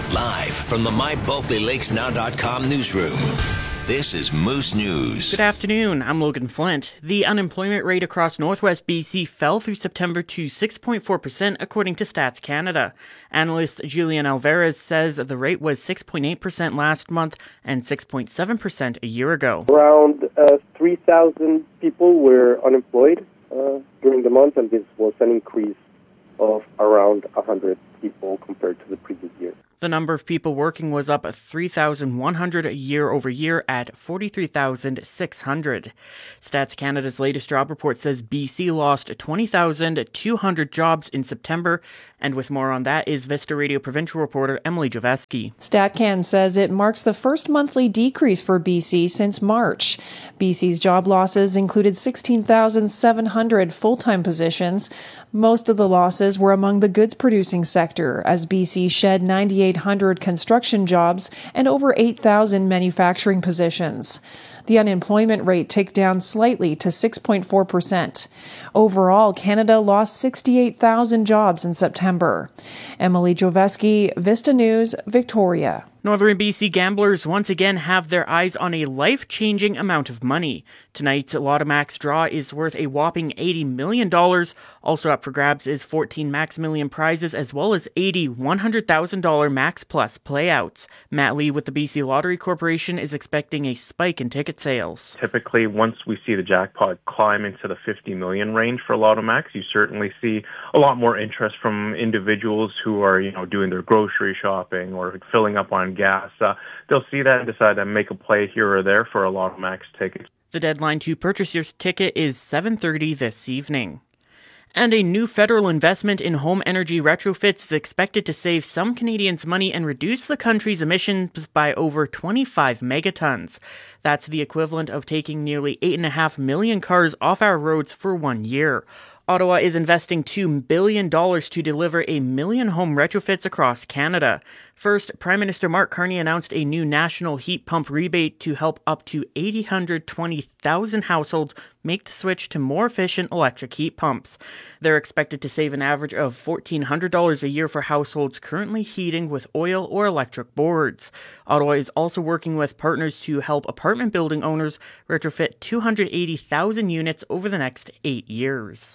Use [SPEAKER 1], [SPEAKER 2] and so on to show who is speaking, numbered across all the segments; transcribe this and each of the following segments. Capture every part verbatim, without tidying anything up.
[SPEAKER 1] Live from the my bulkley lakes now dot com newsroom. This is Moose News.
[SPEAKER 2] Good afternoon, I'm Logan Flint. The unemployment rate across Northwest B C fell through September to six point four percent according to Stats Canada. Analyst Julian Alvarez says the rate was six point eight percent last month and six point seven percent a year ago.
[SPEAKER 3] Around uh, three thousand people were unemployed uh, during the month, and this was an increase of around one hundred people compared to the previous year.
[SPEAKER 2] The number of people working was up three thousand one hundred year over year at forty-three thousand six hundred. Stats Canada's latest job report says B C lost twenty thousand two hundred jobs in September, and with more on that is Vista Radio provincial reporter Emily Javeski.
[SPEAKER 4] StatCan says it marks the first monthly decrease for B C since March. B C's job losses included sixteen thousand seven hundred full-time positions. Most of the losses were among the goods-producing sector, as B C shed nine thousand eight hundred construction jobs and over eight thousand manufacturing positions. The unemployment rate ticked down slightly to six point four percent. Overall, Canada lost sixty-eight thousand jobs in September. Emily Joveski, Vista News, Victoria.
[SPEAKER 2] Northern B C gamblers once again have their eyes on a life-changing amount of money. Tonight's Lotto Max draw is worth a whopping eighty million dollars. Also up for grabs is fourteen Max Million prizes as well as eighty one hundred thousand dollars Max Plus playouts. Matt Lee with the B C Lottery Corporation is expecting a spike in ticket sales.
[SPEAKER 5] Typically, once we see the jackpot climb into the fifty million range for Lotto Max, you certainly see a lot more interest from individuals who are, you know, doing their grocery shopping or filling up on gas. Uh, they'll see that and decide to make a play here or there for a Lotto Max ticket.
[SPEAKER 2] The deadline to purchase your ticket is seven thirty this evening. And a new federal investment in home energy retrofits is expected to save some Canadians money and reduce the country's emissions by over twenty-five megatons. That's the equivalent of taking nearly eight point five million cars off our roads for one year. Ottawa is investing two billion dollars to deliver a million home retrofits across Canada. First, Prime Minister Mark Carney announced a new national heat pump rebate to help up to eight hundred twenty thousand households make the switch to more efficient electric heat pumps. They're expected to save an average of one thousand four hundred dollars a year for households currently heating with oil or electric boards. Ottawa is also working with partners to help apartment building owners retrofit two hundred eighty thousand units over the next eight years.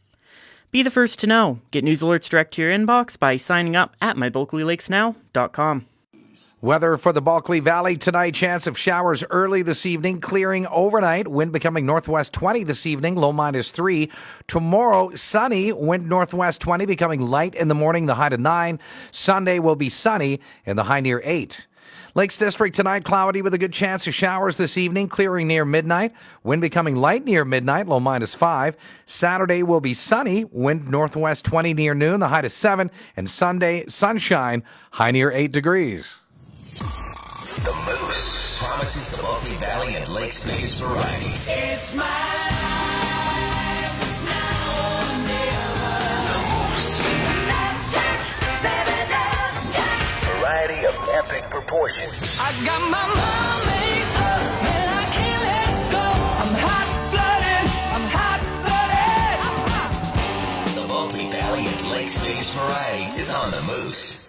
[SPEAKER 2] Be the first to know. Get news alerts direct to your inbox by signing up at my bulkley lakes now dot com.
[SPEAKER 6] Weather for the Bulkley Valley tonight. Chance of showers early this evening, clearing overnight. Wind becoming northwest twenty this evening, low minus three. Tomorrow, sunny, wind northwest twenty, becoming light in the morning, the high to nine. Sunday will be sunny and the high near eight. Lakes District tonight, cloudy with a good chance of showers this evening, clearing near midnight. Wind becoming light near midnight, low minus five. Saturday will be sunny, wind northwest twenty near noon, the high to seven. And Sunday, sunshine, high near eight degrees.
[SPEAKER 1] The Moose promises the Bulkley Valley and Lakes' biggest variety. It's my life, it's now or never. The Moose. Let's check, baby, let's check. Variety of epic proportions.
[SPEAKER 7] I got my mind made up and I can't let go. I'm hot-blooded, I'm hot-blooded.
[SPEAKER 1] The Bulkley Valley and Lakes' biggest variety is on the Moose.